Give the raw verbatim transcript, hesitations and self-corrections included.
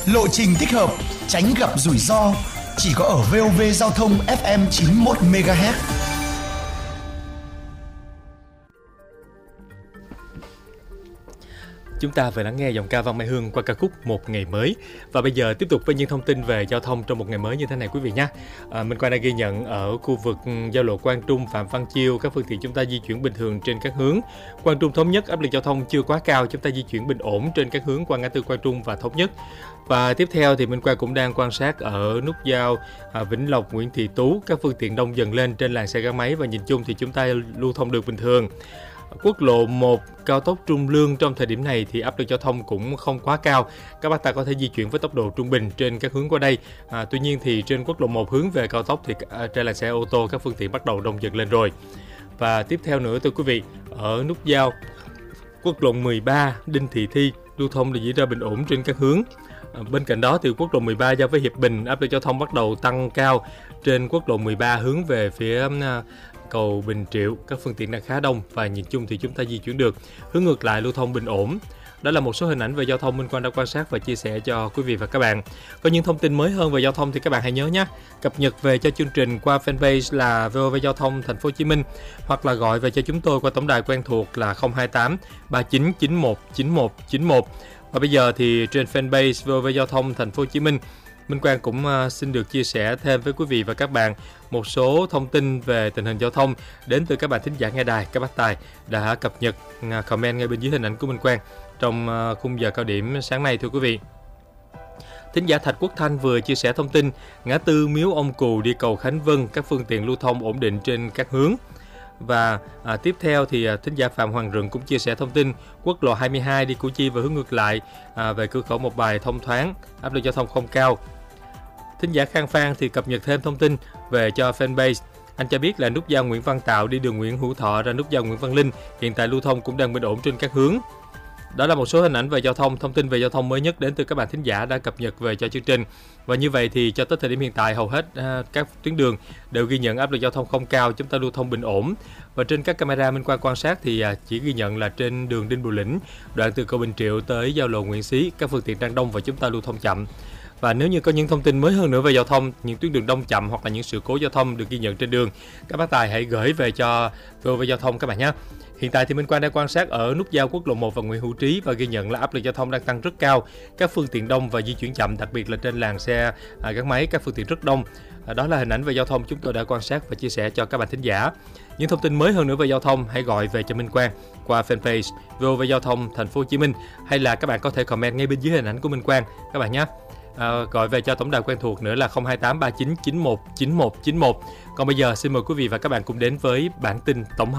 lộ trình thích hợp, tránh gặp rủi ro. Chỉ có ở vê o vê Giao thông ép em chín mươi mốt mê ga héc. Chúng ta vừa lắng nghe giọng ca Văn Mai Hương qua ca khúc Một Ngày Mới. Và bây giờ tiếp tục với những thông tin về giao thông trong một ngày mới như thế này quý vị nhé. À, Minh Quang đã ghi nhận ở khu vực giao lộ Quang Trung, Phạm Văn Chiêu, các phương tiện chúng ta di chuyển bình thường trên các hướng. Quang Trung Thống Nhất áp lực giao thông chưa quá cao, chúng ta di chuyển bình ổn trên các hướng qua ngã tư Quang Trung và Thống Nhất. Và tiếp theo thì Minh Quang cũng đang quan sát ở nút giao à, Vĩnh Lộc, Nguyễn Thị Tú, các phương tiện đông dần lên trên làn xe gắn máy và nhìn chung thì chúng ta lưu thông được bình thường. Quốc lộ một, cao tốc Trung Lương trong thời điểm này thì áp lực giao thông cũng không quá cao. Các bác ta có thể di chuyển với tốc độ trung bình trên các hướng qua đây. À, tuy nhiên thì trên quốc lộ một hướng về cao tốc thì à, trên làn xe ô tô các phương tiện bắt đầu đông dần lên rồi. Và tiếp theo nữa thưa quý vị, ở nút giao quốc lộ mười ba, Đinh Thị Thi, lưu thông được diễn ra bình ổn trên các hướng. À, bên cạnh đó thì quốc lộ mười ba giao với Hiệp Bình, áp lực giao thông bắt đầu tăng cao trên quốc lộ mười ba hướng về phía à, cầu Bình Triệu, các phương tiện đang khá đông và nhìn chung thì chúng ta di chuyển được. Hướng ngược lại lưu thông bình ổn. Đó là một số hình ảnh về giao thông Minh Quang đã quan sát và chia sẻ cho quý vị và các bạn. Có những thông tin mới hơn về giao thông thì các bạn hãy nhớ nhé, cập nhật về cho chương trình qua fanpage là vê o vê Giao thông Thành phố Hồ Chí Minh, hoặc là gọi về cho chúng tôi qua tổng đài quen thuộc là không hai tám ba chín chín một chín một chín một. Và bây giờ thì trên fanpage vê o vê Giao thông Thành phố Hồ Chí Minh, Minh Quang cũng uh, xin được chia sẻ thêm với quý vị và các bạn một số thông tin về tình hình giao thông đến từ các bạn thính giả nghe đài. Các bác tài đã cập nhật uh, comment ngay bên dưới hình ảnh của Minh Quang trong uh, khung giờ cao điểm sáng nay thưa quý vị. Thính giả Thạch Quốc Thanh vừa chia sẻ thông tin ngã tư Miếu Ông Cù đi cầu Khánh Vân, các phương tiện lưu thông ổn định trên các hướng. Và à, tiếp theo thì à, thính giả Phạm Hoàng Rừng cũng chia sẻ thông tin quốc lộ hai mươi hai đi Củ Chi và hướng ngược lại à, về cửa khẩu Một Bài thông thoáng, áp lực giao thông không cao. Thính giả Khang Phan thì cập nhật thêm thông tin về cho fanpage. Anh cho biết là nút giao Nguyễn Văn Tạo đi đường Nguyễn Hữu Thọ ra nút giao Nguyễn Văn Linh hiện tại lưu thông cũng đang bình ổn trên các hướng. Đó là một số hình ảnh về giao thông, thông tin về giao thông mới nhất đến từ các bạn thính giả đã cập nhật về cho chương trình. Và như vậy thì cho tới thời điểm hiện tại hầu hết à, các tuyến đường đều ghi nhận áp lực giao thông không cao, chúng ta lưu thông bình ổn. Và trên các camera Minh Quang quan sát thì à, chỉ ghi nhận là trên đường Đinh Bộ Lĩnh, đoạn từ cầu Bình Triệu tới giao lộ Nguyễn Xí, các phương tiện đang đông và chúng ta lưu thông chậm. Và nếu như có những thông tin mới hơn nữa về giao thông, những tuyến đường đông chậm hoặc là những sự cố giao thông được ghi nhận trên đường, các bác tài hãy gửi về cho vê o vê Giao thông các bạn nhé. Hiện tại thì Minh Quang đang quan sát ở nút giao quốc lộ một và Nguyễn Hữu Trí và ghi nhận là áp lực giao thông đang tăng rất cao. Các phương tiện đông và di chuyển chậm, đặc biệt là trên làn xe à, gắn máy, các phương tiện rất đông. À, đó là hình ảnh về giao thông chúng tôi đã quan sát và chia sẻ cho các bạn thính giả. Những thông tin mới hơn nữa về giao thông hãy gọi về cho Minh Quang qua fanpage vê o vê Giao thông Thành phố Hồ Chí Minh, hay là các bạn có thể comment ngay bên dưới hình ảnh của Minh Quang các bạn nhé. À, gọi về cho tổng đài quen thuộc nữa là không hai tám ba chín chín một chín một chín một. Còn bây giờ xin mời quý vị và các bạn cùng đến với bản tin tổng hợp.